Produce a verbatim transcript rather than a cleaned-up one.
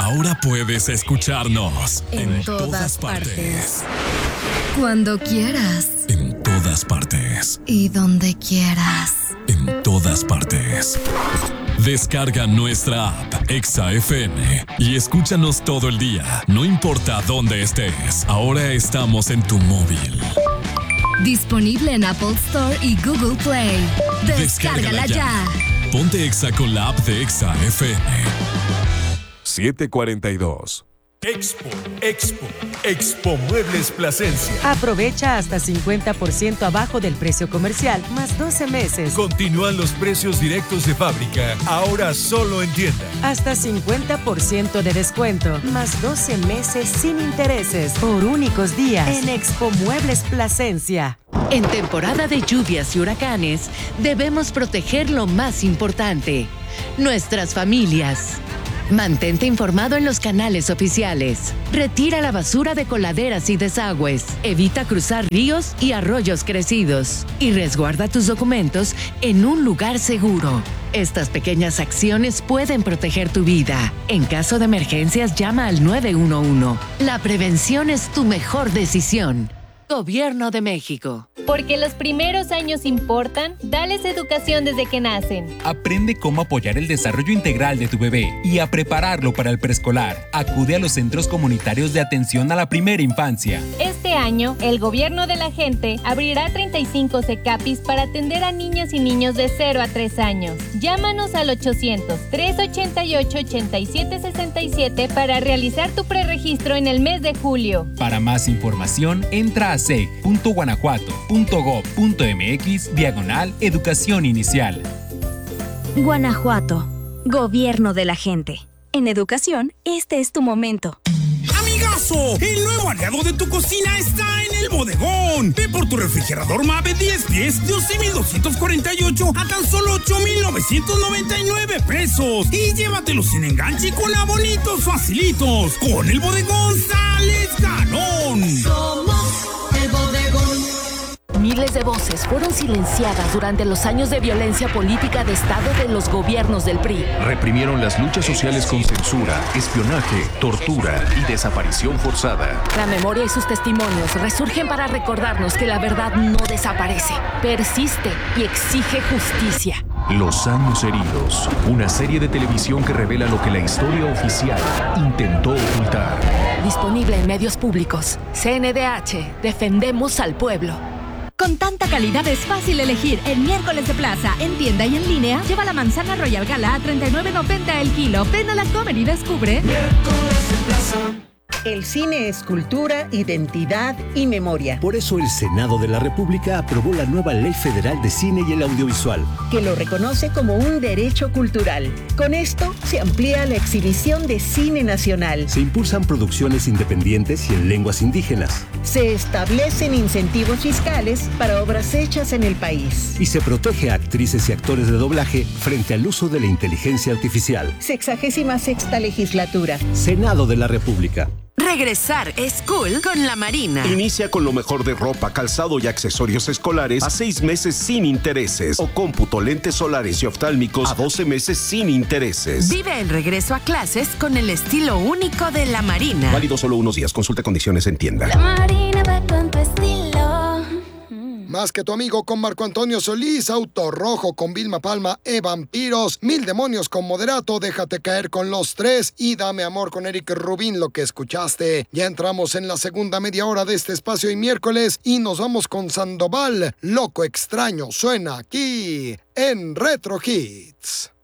Ahora puedes escucharnos en, en todas, todas partes. partes. Cuando quieras. En todas partes. Y donde quieras. En todas partes. Descarga nuestra app Exa F M y escúchanos todo el día, no importa dónde estés. Ahora estamos en tu móvil. Disponible en Apple Store y Google Play. Descárgala, Descárgala ya. ya. Ponte Exa con la app de Exa F M. siete cuarenta y dos. Expo, Expo, Expo Muebles Plasencia. Aprovecha hasta cincuenta por ciento abajo del precio comercial, más doce meses. Continúan los precios directos de fábrica, ahora solo en tienda. Hasta cincuenta por ciento de descuento, más doce meses sin intereses, por únicos días, en Expo Muebles Plasencia. En temporada de lluvias y huracanes, debemos proteger lo más importante, nuestras familias. Mantente informado en los canales oficiales. Retira la basura de coladeras y desagües. Evita cruzar ríos y arroyos crecidos. Y resguarda tus documentos en un lugar seguro. Estas pequeñas acciones pueden proteger tu vida. En caso de emergencias, llama al nueve uno uno. La prevención es tu mejor decisión. Gobierno de México. Porque los primeros años importan, dales educación desde que nacen. Aprende cómo apoyar el desarrollo integral de tu bebé y a prepararlo para el preescolar. Acude a los centros comunitarios de atención a la primera infancia. Este año, el Gobierno de la Gente abrirá treinta y cinco CECAPIS para atender a niñas y niños de cero a tres años. Llámanos al ochocientos, trescientos ochenta y ocho, ochenta y siete sesenta y siete para realizar tu preregistro en el mes de julio. Para más información, entra a c punto guanajuato punto gob punto mx diagonal educación inicial. Guanajuato, Gobierno de la Gente. En educación, este es tu momento. ¡Amigazo! El nuevo aliado de tu cocina está en el bodegón. Ve por tu refrigerador Mave diez pies de once mil doscientos cuarenta y ocho a tan solo ocho mil novecientos noventa y nueve pesos. Y llévatelos sin enganche con abonitos facilitos. Con el bodegón sales ganón. Somos el bodegón. Miles de voces fueron silenciadas durante los años de violencia política de Estado de los gobiernos del P R I. Reprimieron las luchas sociales con censura, espionaje, tortura y desaparición forzada. La memoria y sus testimonios resurgen para recordarnos que la verdad no desaparece, persiste y exige justicia. Los años heridos, una serie de televisión que revela lo que la historia oficial intentó ocultar. Disponible en medios públicos. C N D H, defendemos al pueblo. Con tanta calidad es fácil elegir. El miércoles de plaza, en tienda y en línea, lleva la manzana Royal Gala a treinta y nueve noventa el kilo. Ven a la Comer y descubre. Miércoles de plaza. El cine es cultura, identidad y memoria. Por eso el Senado de la República aprobó la nueva Ley Federal de Cine y el Audiovisual, que lo reconoce como un derecho cultural. Con esto se amplía la exhibición de cine nacional. Se impulsan producciones independientes y en lenguas indígenas. Se establecen incentivos fiscales para obras hechas en el país. Y se protege a actrices y actores de doblaje frente al uso de la inteligencia artificial. Sexagésima sexta legislatura. Senado de la República. Regresar es cool con la Marina. Inicia con lo mejor de ropa, calzado y accesorios escolares a seis meses sin intereses. O cómputo, lentes solares y oftálmicos a doce meses sin intereses. Vive el regreso a clases con el estilo único de la Marina. Válido solo unos días. Consulta condiciones en tienda. La Marina va con tu estilo. Más que tu amigo con Marco Antonio Solís, Auto Rojo con Vilma Palma, E Vampiros, Mil Demonios con Moderato, Déjate Caer con Los Tres y Dame Amor con Eric Rubín, lo que escuchaste. Ya entramos en la segunda media hora de este espacio y miércoles y nos vamos con Sandoval. Loco Extraño suena aquí en Retro Hits.